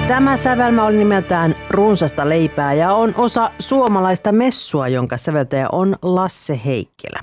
Tämä sävelmä oli nimeltään Runsasta leipää ja on osa suomalaista messua, jonka säveltäjä on Lasse Heikkilä.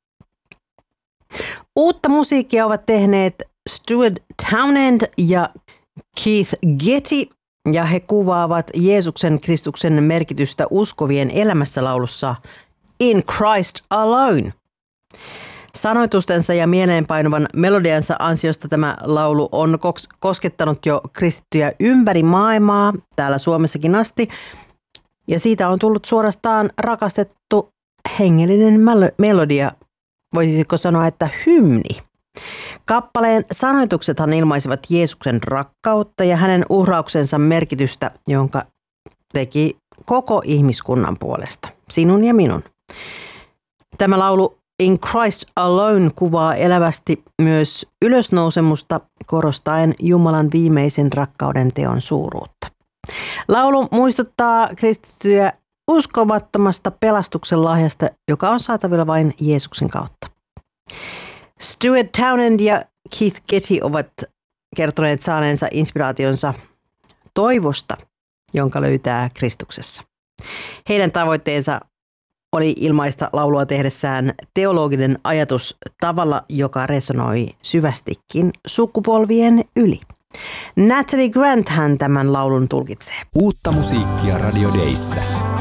Uutta musiikkia ovat tehneet Stuart Townend ja Keith Getty, ja he kuvaavat Jeesuksen Kristuksen merkitystä uskovien elämässä laulussa In Christ Alone. Sanoitustensa ja mieleenpainuvan melodiansa ansiosta tämä laulu on koskettanut jo kristittyjä ympäri maailmaa, täällä Suomessakin asti, ja siitä on tullut suorastaan rakastettu hengellinen melodia, voisiko sanoa, että hymni. Kappaleen sanoituksethan ilmaisivat Jeesuksen rakkautta ja hänen uhrauksensa merkitystä, jonka teki koko ihmiskunnan puolesta, sinun ja minun. Tämä laulu In Christ Alone kuvaa elävästi myös ylösnousemusta korostaen Jumalan viimeisen rakkauden teon suuruutta. Laulu muistuttaa kristittyjä uskomattomasta pelastuksen lahjasta, joka on saatavilla vain Jeesuksen kautta. Stuart Townend ja Keith Getty ovat kertoneet saaneensa inspiraationsa toivosta, jonka löytää Kristuksessa. Heidän tavoitteensa oli ilmaista laulua tehdessään teologinen ajatus tavalla, joka resonoi syvästikin sukupolvien yli. Natalie Grant hän tämän laulun tulkitsee. Uutta musiikkia Radio Dayssä.